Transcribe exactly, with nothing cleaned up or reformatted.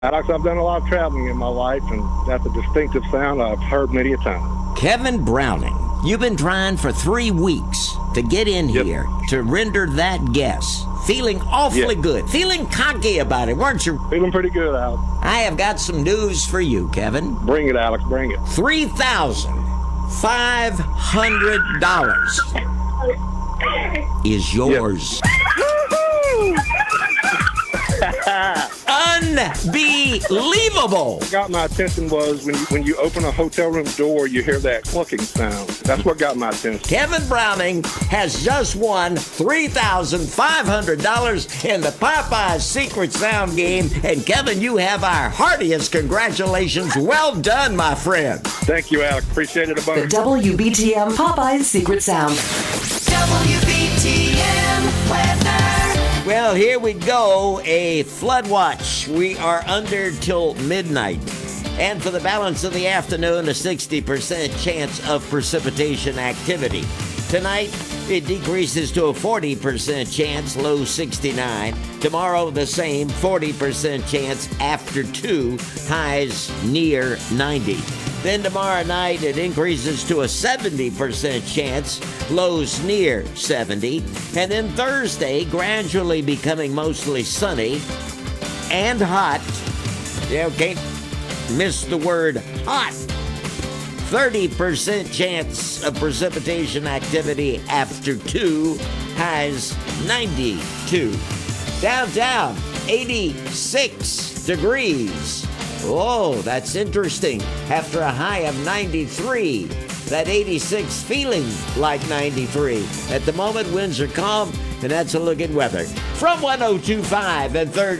Alex, I've done a lot of traveling in my life, and that's a distinctive sound I've heard many a time. Kevin Browning, you've been trying for three weeks to get in Yep. here to render that guess. Feeling awfully Yep. good. Feeling cocky about it, weren't you? Feeling pretty good, Alex. I have got some news for you, Kevin. Bring it, Alex, bring it. three thousand five hundred dollars is yours. Unbelievable. What got my attention was when you, when you open a hotel room door, you hear that clucking sound. That's what got my attention. Kevin Browning has just won three thousand five hundred dollars in the Popeyes Secret Sound game. And Kevin, you have our heartiest congratulations. Well done, my friend. Thank you, Alex. Appreciate it a The bunch. W B T M Popeyes Secret Sound. W B T M weather. Well, here we go. A flood watch. We are under till midnight. And for the balance of the afternoon, a sixty percent chance of precipitation activity. Tonight, it decreases to a forty percent chance, low sixty-nine. Tomorrow, the same, forty percent chance after two, highs near ninety. Then tomorrow night, it increases to a seventy percent chance, lows near seventy. And then Thursday, gradually becoming mostly sunny and hot. You can't miss the word hot. thirty percent chance of precipitation activity after two, highs ninety-two. Downtown, eighty-six degrees. Oh, that's interesting. After a high of ninety-three, that eighty-six feeling like ninety-three. At the moment, winds are calm, and that's a look at weather. From one oh two point five and third